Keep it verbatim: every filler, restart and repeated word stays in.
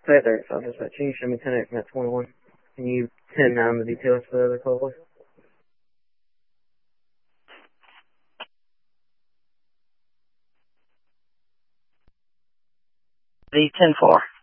Say there, so dispatch. Can you show me ten X Met twenty-one? Can you ten nine the details for the other call, please? The ten four.